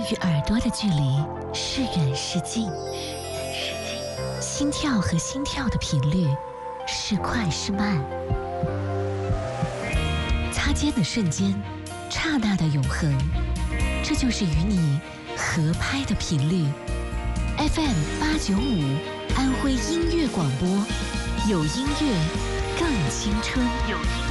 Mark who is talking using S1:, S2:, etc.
S1: 与耳朵的距离是远是近，心跳和心跳的频率是快是慢，擦肩的瞬间，刹那的永恒，这就是与你合拍的频率。FM895安徽音乐广播，有音乐更青春。